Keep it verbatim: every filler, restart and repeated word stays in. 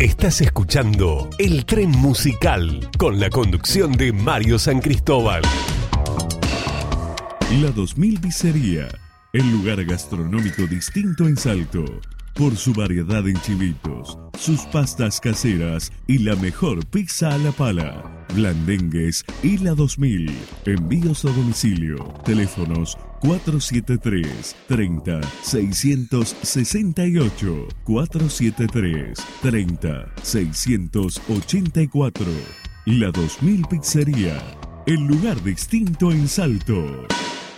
Estás escuchando El Tren Musical con la conducción de Mario San Cristóbal. La dos mil Pizzería, el lugar gastronómico distinto en Salto. Por su variedad en chivitos, sus pastas caseras y la mejor pizza a la pala. Blandengues y la dos mil. Envíos a domicilio. Teléfonos cuatro siete tres, treinta, seiscientos sesenta y ocho, cuatro siete tres, treinta, seiscientos ochenta y cuatro. La dos mil Pizzería, el lugar distinto en Salto.